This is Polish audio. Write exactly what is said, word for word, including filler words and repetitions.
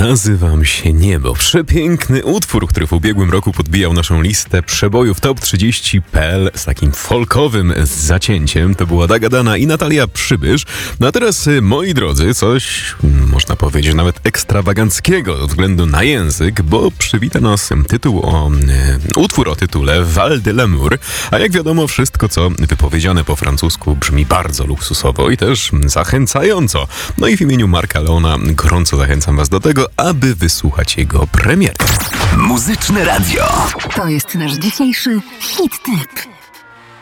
Nazywam się Niebo. Przepiękny utwór, który w ubiegłym roku podbijał naszą listę przebojów top trzydzieści kropka p l z takim folkowym zacięciem. To była Dagadana i Natalia Przybysz. No a teraz, moi drodzy, coś, można powiedzieć, nawet ekstrawaganckiego ze względu na język, bo przywita nas tytuł o, e, utwór o tytule Val de l'Amour, a jak wiadomo, wszystko, co wypowiedziane po francusku, brzmi bardzo luksusowo i też zachęcająco. No i w imieniu Marka Leona gorąco zachęcam was do tego, aby wysłuchać jego premiery. Muzyczne Radio. To jest nasz dzisiejszy hit tip.